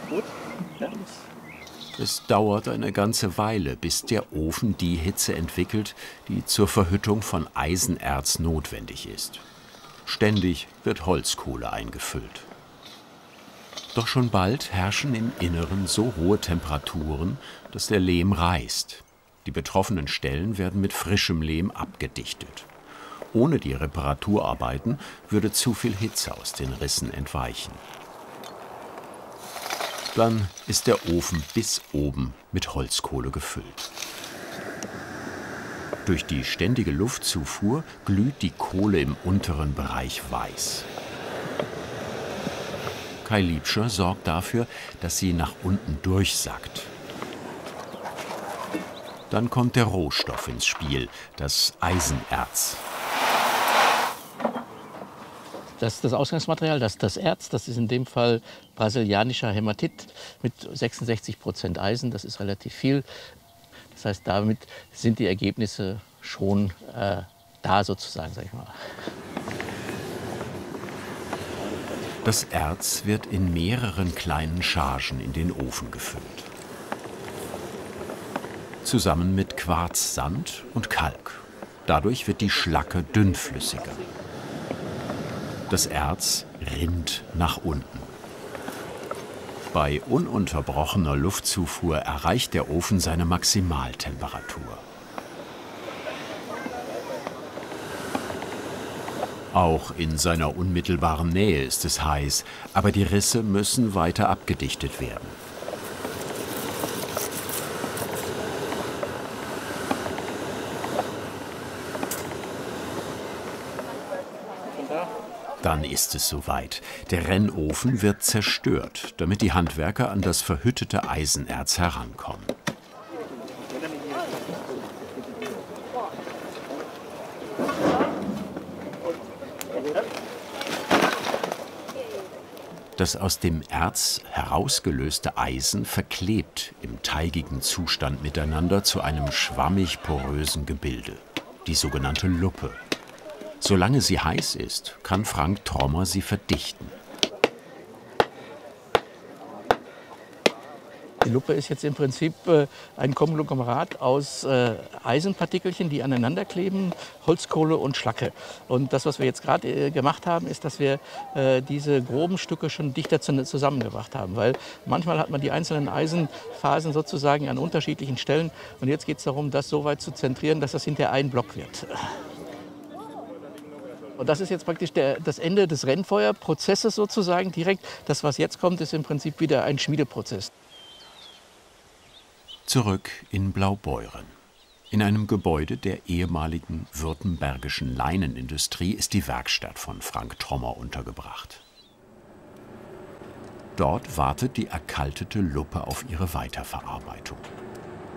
Gut. Ja. Es dauert eine ganze Weile, bis der Ofen die Hitze entwickelt, die zur Verhüttung von Eisenerz notwendig ist. Ständig wird Holzkohle eingefüllt. Doch schon bald herrschen im Inneren so hohe Temperaturen, dass der Lehm reißt. Die betroffenen Stellen werden mit frischem Lehm abgedichtet. Ohne die Reparaturarbeiten würde zu viel Hitze aus den Rissen entweichen. Dann ist der Ofen bis oben mit Holzkohle gefüllt. Durch die ständige Luftzufuhr glüht die Kohle im unteren Bereich weiß. Kai Liebscher sorgt dafür, dass sie nach unten durchsackt. Dann kommt der Rohstoff ins Spiel, das Eisenerz. Das ist das Ausgangsmaterial, das Erz, das ist in dem Fall brasilianischer Hämatit mit 66% Eisen, das ist relativ viel. Das heißt, damit sind die Ergebnisse schon da sozusagen, sag ich mal. Das Erz wird in mehreren kleinen Chargen in den Ofen gefüllt. Zusammen mit Quarzsand und Kalk. Dadurch wird die Schlacke dünnflüssiger. Das Erz rinnt nach unten. Bei ununterbrochener Luftzufuhr erreicht der Ofen seine Maximaltemperatur. Auch in seiner unmittelbaren Nähe ist es heiß, aber die Risse müssen weiter abgedichtet werden. Dann ist es soweit. Der Rennofen wird zerstört, damit die Handwerker an das verhüttete Eisenerz herankommen. Das aus dem Erz herausgelöste Eisen verklebt im teigigen Zustand miteinander zu einem schwammig porösen Gebilde, die sogenannte Luppe. Solange sie heiß ist, kann Frank Trommer sie verdichten. Die Luppe ist jetzt im Prinzip ein Konglomerat aus Eisenpartikelchen, die aneinander kleben, Holzkohle und Schlacke. Und das, was wir jetzt gerade gemacht haben, ist, dass wir diese groben Stücke schon dichter zusammengebracht haben. Weil manchmal hat man die einzelnen Eisenphasen sozusagen an unterschiedlichen Stellen. Und jetzt geht es darum, das so weit zu zentrieren, dass das hinterher ein Block wird. Und das ist jetzt praktisch das Ende des Rennfeuerprozesses sozusagen direkt. Das, was jetzt kommt, ist im Prinzip wieder ein Schmiedeprozess. Zurück in Blaubeuren. In einem Gebäude der ehemaligen württembergischen Leinenindustrie ist die Werkstatt von Frank Trommer untergebracht. Dort wartet die erkaltete Luppe auf ihre Weiterverarbeitung.